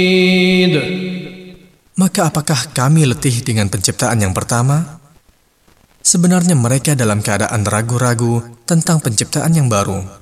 Maka apakah kami letih dengan penciptaan yang pertama? Sebenarnya mereka dalam keadaan ragu-ragu tentang penciptaan yang baru.